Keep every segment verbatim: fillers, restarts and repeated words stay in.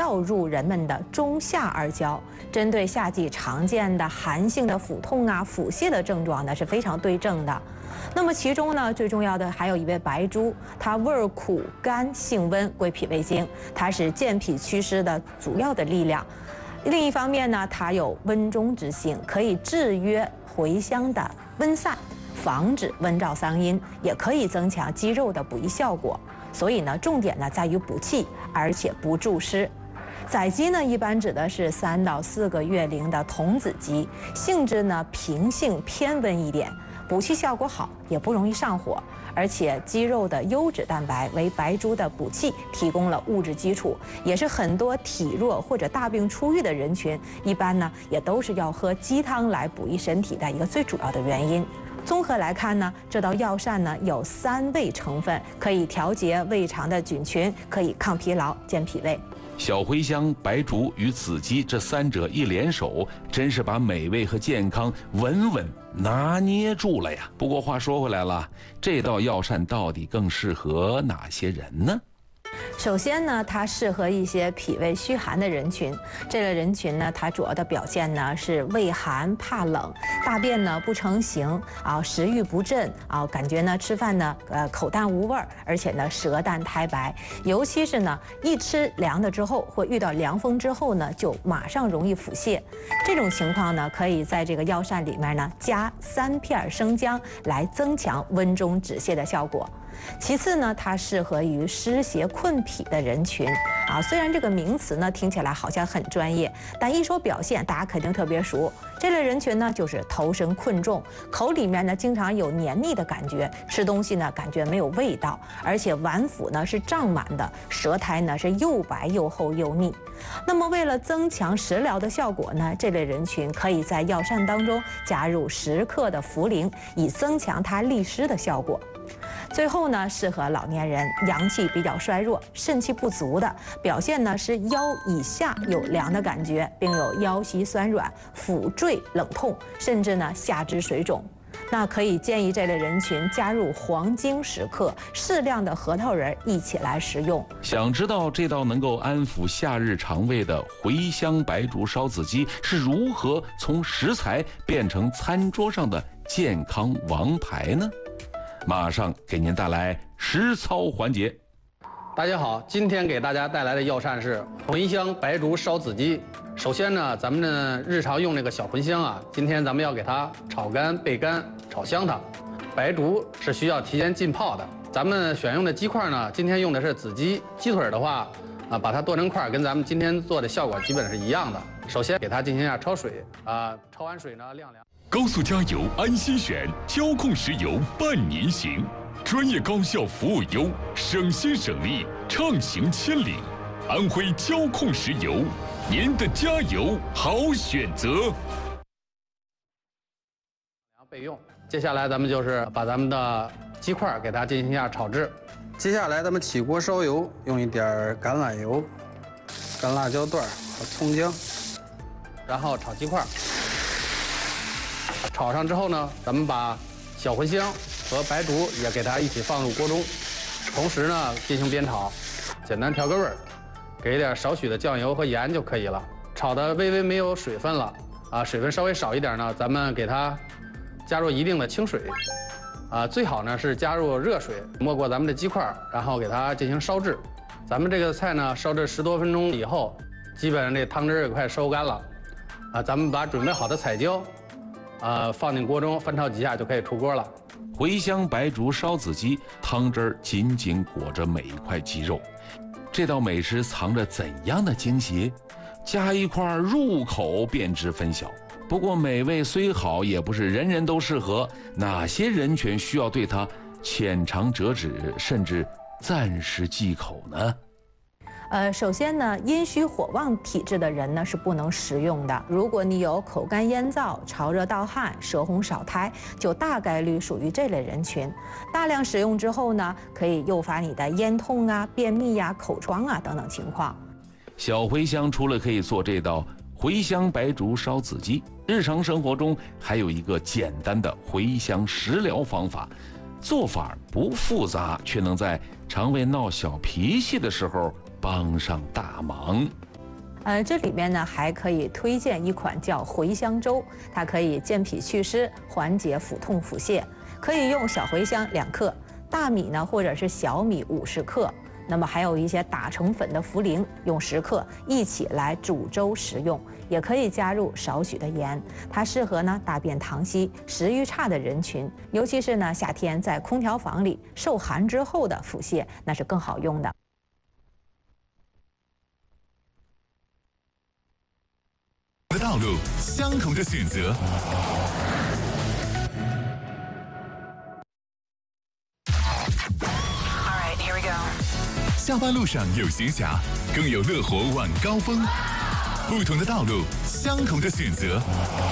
药入人们的中下二焦，针对夏季常见的寒性的腹痛啊、腹泻的症状呢是非常对症的。那么其中呢，最重要的还有一味白术，它味儿苦、甘、性温，归脾胃经，它是健脾祛湿的主要的力量。另一方面呢，它有温中之性，可以制约茴香的温散，防止温燥伤阴，也可以增强肌肉的补益效果。所以呢，重点呢在于补气，而且不助湿。仔鸡呢，一般指的是三到四个月龄的童子鸡，性质呢平性偏温一点，补气效果好，也不容易上火，而且鸡肉的优质蛋白为白术的补气提供了物质基础，也是很多体弱或者大病初愈的人群，一般呢也都是要喝鸡汤来补益身体的一个最主要的原因。综合来看呢，这道药膳呢有三味成分，可以调节胃肠的菌群，可以抗疲劳、健脾胃。 小茴香、白术与子鸡这三者一联手，真是把美味和健康稳稳拿捏住了呀。不过话说回来了，这道药膳到底更适合哪些人呢？ 首先呢，它适合一些脾胃虚寒的人群。这类人群呢，它主要的表现呢是畏寒怕冷，大便呢不成形啊，食欲不振啊，感觉呢吃饭呢呃口淡无味儿，而且呢舌淡苔白。尤其是呢一吃凉的之后，或遇到凉风之后呢，就马上容易腹泻。这种情况呢，可以在这个药膳里面呢加三片生姜，来增强温中止泻的效果。其次呢，它适合于湿邪困脾的人群啊。虽然这个名词呢听起来好像很专业，但一说表现，大家肯定特别熟。这类人群呢，就是头身困重，口里面呢经常有黏腻的感觉，吃东西呢感觉没有味道，而且脘腹呢是胀满的，舌苔呢是又白又厚又腻。那么为了增强食疗的效果呢，这类人群可以在药膳当中加入十克的茯苓，以增强它利湿的效果。最后呢，适合老年人，阳气比较衰弱、肾气不足的，表现呢是腰以下有凉的感觉，并有腰膝酸软、腹坠冷痛，甚至呢下肢水肿。那可以建议这类人群加入黄精十克，适量的核桃仁一起来食用。 想知道这道能够安抚夏日肠胃的茴香白术烧子鸡是如何从食材变成餐桌上的健康王牌呢？马上给您带来实操环节。 大家好，今天给大家带来的药膳是茴香白术烧子鸡。首先呢，咱们呢日常用这个小茴香啊，今天咱们要给它炒干、焙干、炒香它。白术是需要提前浸泡的。咱们选用的鸡块呢，今天用的是子鸡。鸡腿的话啊，把它剁成块，跟咱们今天做的效果基本是一样的。首先给它进行一下焯水啊，焯完水呢晾凉。 高速加油安心选，交控石油伴您行，专业高效服务优，省心省力，畅行千里。安徽交控石油，您的加油好选择。 备用。接下来咱们就是把咱们的鸡块给它进行一下炒制。接下来咱们起锅烧油，用一点橄榄油、干辣椒段和葱姜，然后炒鸡块。炒上之后呢，咱们把小茴香和白术也给它一起放入锅中，同时呢进行煸炒，简单调个味儿，给一点少许的酱油和盐就可以了。炒的微微没有水分了啊，水分稍微少一点呢，咱们给它加入一定的清水啊，最好呢是加入热水没过咱们的鸡块，然后给它进行烧制。咱们这个菜呢烧制十多分钟以后，基本上这汤汁也快收干了啊，咱们把准备好的彩椒。呃，放进锅中翻炒几下就可以出锅了。 茴香白术烧子鸡，汤汁儿紧紧裹着每一块鸡肉。这道美食藏着怎样的惊喜？加一块入口便知分晓。不过美味虽好，也不是人人都适合。哪些人群需要对它浅尝辄止，甚至暂时忌口呢？ 呃，首先呢，阴虚火旺体质的人呢是不能食用的。如果你有口干咽燥、潮热盗汗、舌红少苔，就大概率属于这类人群。大量食用之后呢，可以诱发你的咽痛啊、便秘呀、啊、口疮啊等等情况。 小茴香除了可以做这道茴香白术烧子鸡，日常生活中还有一个简单的茴香食疗方法，做法不复杂，却能在肠胃闹小脾气的时候帮上大忙。 呃，这里面呢还可以推荐一款叫茴香粥，它可以健脾祛湿，缓解腹痛腹泻。可以用小茴香两克，大米呢或者是小米五十克，那么还有一些打成粉的茯苓用十克，一起来煮粥食用。也可以加入少许的盐，它适合呢大便溏稀、食欲差的人群，尤其是呢夏天在空调房里受寒之后的腹泻，那是更好用的。 道路，相同的选择。下班路上有闲暇，更有乐活晚高峰。不同的道路，相同的选择。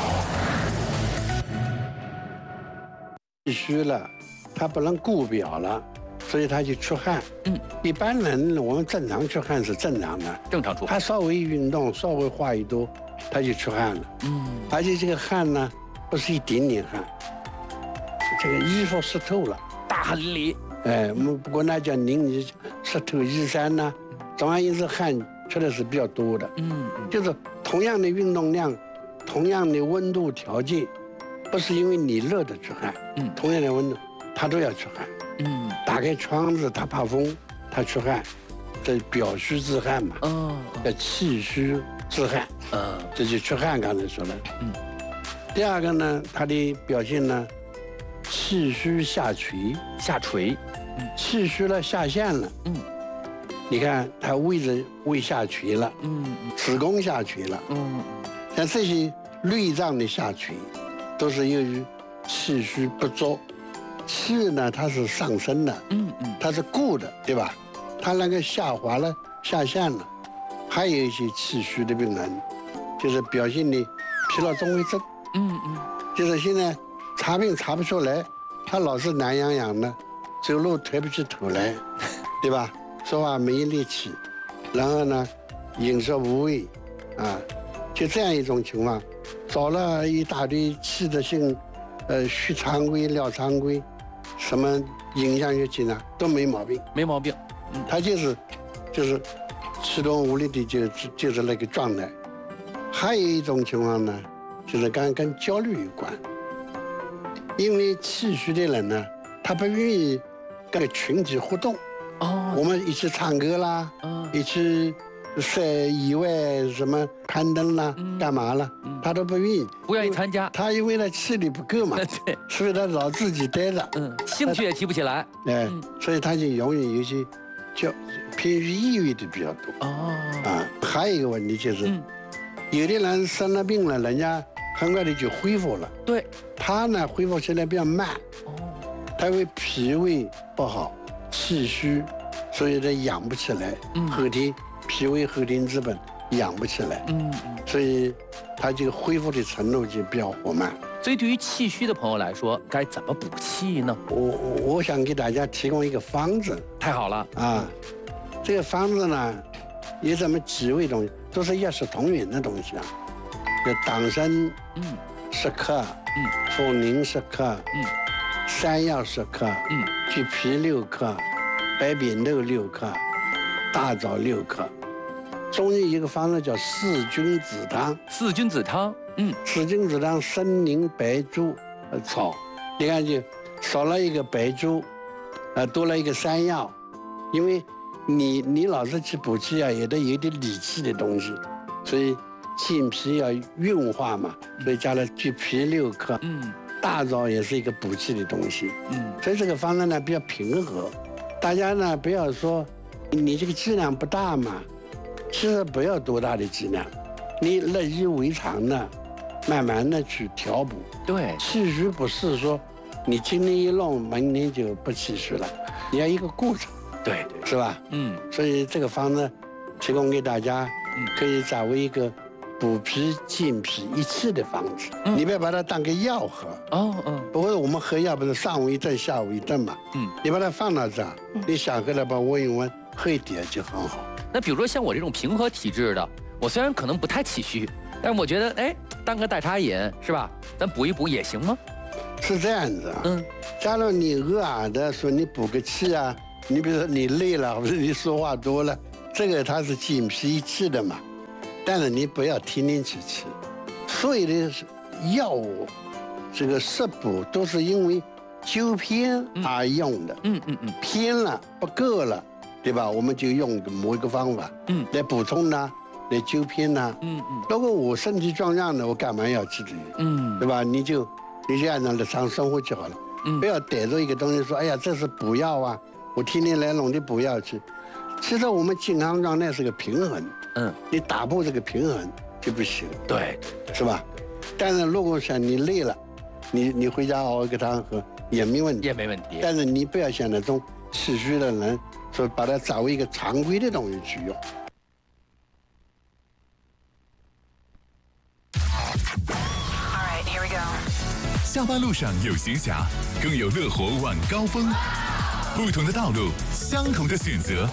气虚了，他不能固表了，所以他就出汗。嗯，一般人我们正常出汗是正常的， 正常出汗。 他稍微运动，稍微话一多，他就出汗了。嗯，而且这个汗呢，不是一点点汗，这个衣服湿透了， 大汗淋漓。 哎，我们不管那叫淋漓湿透衣衫呢，总而言之汗出的是比较多的。嗯，就是同样的运动量，同样的温度条件，不是因为你热的出汗，嗯，同样的温度，他都要出汗。嗯，打开窗子，他怕风，他出汗，这表虚自汗嘛。哦，叫气虚自汗。嗯，这就出汗，刚才说了。嗯，第二个呢，他的表现呢，气虚下垂， 下垂。 气虚了，下陷了，嗯，你看他位置胃下垂了，嗯，子宫下垂了，嗯，像这些内脏的下垂，都是由于气虚不足。气呢，它是上升的，嗯嗯，它是固的，对吧？它那个下滑了，下陷了。还有一些气虚的病人，就是表现的疲劳综合症，嗯嗯，就是现在查病查不出来，他老是懒洋洋的。走路抬不起头来，对吧？说话没力气，然后呢，饮食无味，啊，就这样一种情况，找了一大堆器质性，呃，虚常规、尿常规，什么影像学检查都没毛病， 没毛病， 嗯，他就是就是气动无力的就就是那个状态。还有一种情况呢，就是刚跟焦虑有关，因为气虚的人呢，他不愿意跟群体互动。哦，我们一起唱歌啦，嗯，一起在野外什么攀登啦，嗯、干嘛啦，嗯、他都不愿意， 不愿意参加。 他因为他气力不够嘛，对，所以他老自己待着， 嗯，兴趣也提不起来， 哎，嗯、所以他就永远有些叫偏于抑郁的比较多。哦，啊，还有一个问题就是，嗯、有的人生了病了，人家很快的就恢复了， 对， 他呢恢复起来比较慢。哦。他因为脾胃不好，气虚，所以他养不起来。嗯，后天脾胃后天之本养不起来。嗯嗯，所以他这个恢复的程度就比较缓慢。 所以对于气虚的朋友来说，该怎么补气呢？ 我我想给大家提供一个方子。 太好了啊！这个方子呢，有这么几味东西，都是药食同源的东西啊。有党参，嗯，十克，嗯，茯苓十克，嗯。山药十克，嗯，橘皮六克，白扁豆六克，大枣六克。中医一个方子叫四君子汤。 四君子汤，嗯， 四君子汤生宁白术呃草，你看就少了一个白术，呃多了一个山药，因为你你老是去补气啊，也得有点理气的东西，所以健脾要运化嘛，所以加了橘皮六克，嗯。大枣也是一个补气的东西，嗯，所以这个方子呢比较平和，大家呢不要说你这个剂量不大嘛，其实不要多大的剂量，你日益为常的，慢慢的去调补。 对， 气虚不是说你今天一弄，明天就不气虚了，你要一个过程， 对对， 是吧？嗯，所以这个方子提供给大家，可以作为一个补脾健脾一气的方子，嗯、你不要把它当个药喝。哦哦，不过我们喝药不是上午一顿，下午一顿嘛。嗯，你把它放到这儿，嗯、你想喝了把温一温，喝一点就很好。 那比如说像我这种平和体质的，我虽然可能不太气虚，但是我觉得哎，当个代茶饮是吧？咱补一补也行吗？ 是这样子啊。嗯，假如你偶尔的说你补个气啊，你比如说你累了，或者你说话多了，这个它是健脾益气的嘛。 但是你不要天天去吃。所有的药物，这个食补都是因为纠偏而用的。 嗯嗯嗯， 偏了不够了，对吧？我们就用某一个方法，嗯，来补充呢，来纠偏呢。嗯嗯。如果我身体壮壮的，我干嘛要吃这些？嗯，对吧？你就你就按照日常生活就好了。嗯，不要逮着一个东西说，哎呀，这是补药啊，我天天来弄的补药去。其实我们健康状态是个平衡。嗯，你打破这个平衡就不行。 对， 是吧？但是如果像你累了，你你回家熬一个汤喝也没问题， 也没问题。 但是你不要像那种气虚的人，说把它作为一个常规的东西去用。 下班路上有闲暇，更有乐活晚高峰。不同的道路，相同的选择。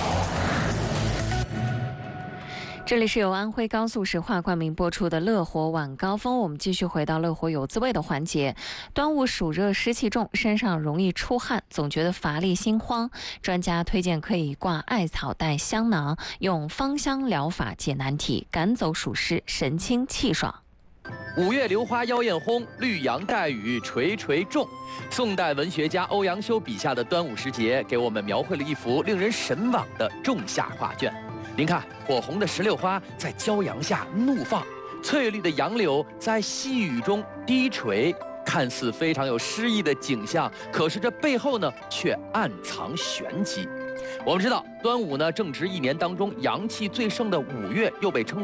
这里是由安徽高速石化冠名播出的《乐活晚高峰》，我们继续回到乐活有滋味的环节。端午暑热，湿气重，身上容易出汗，总觉得乏力心慌。专家推荐可以挂艾草袋香囊，用芳香疗法解难题，赶走暑湿，神清气爽。 五月榴花妖艳红，绿杨带雨垂垂重。宋代文学家欧阳修笔下的端午时节，给我们描绘了一幅令人神往的仲夏画卷。您看，火红的石榴花在骄阳下怒放，翠绿的杨柳在细雨中低垂，看似非常有诗意的景象，可是这背后呢，却暗藏玄机。我们知道，端午呢正值一年当中阳气最盛的五月，又被称为